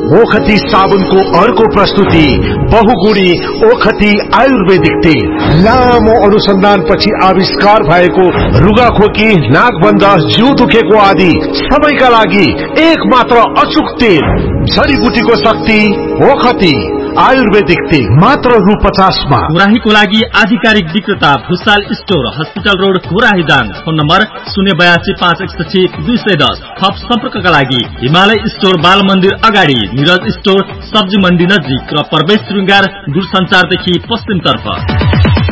ओखती साबुनको अर्को प्रस्तुति बहुगुणी ओखती आयुर्वेदिक तेल। लामो अनुसन्धानपछि आविष्कार भएको रुगाखोकी, नाकबन्ध, जिउ दुखेको आदि सबैका लागि एक मात्र अचुक तेल। जडीबुटीको शक्ति ओखती आयुर्वेदिक तेल, मात्र रु 50 मा। घुराहीको लागि आधिकारिक विक्रेता Bhusal store, hospital road, घुराही Dang. Phone number 082 561 210। थप सम्पर्कका लागि हिमालय स्टोर, बाल मन्दिर अगाडि, निरज स्टोर, सब्जी मण्डी नजिक र प्रवेश श्रृंगार दूरसञ्चारदेखि पश्चिम तर्फ।